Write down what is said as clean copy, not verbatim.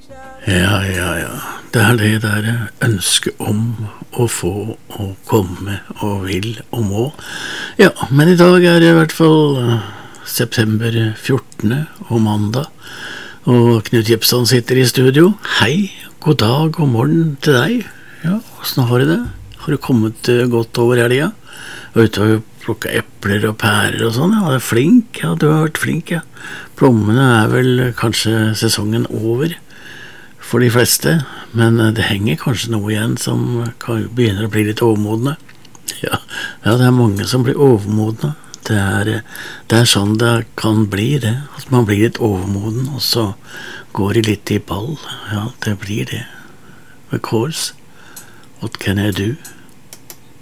Ja, ja, ja. Det er det der ønsket om å få og komme og vil og må. Ja, men i dag er det i hvert fall september 14. og mandag. Og Knut Jepsson sitter i studio. Hei, god dag og morgen til deg. Ja, hvordan har du det? Har du kommet godt over helga? Og ute og plukket epler og pærer og sånn? Ja, du er flink. Ja, du har vært flink, ja. Plommene er vel kanskje sesongen over for de fleste, men det henger kanskje noe igjen som begynner å bli litt overmodne. Ja, det er mange som blir overmodne. Det er sånn det kan bli det, at man blir litt overmoden, og så går det litt i ball. Ja, det blir det. Of course, what can I do?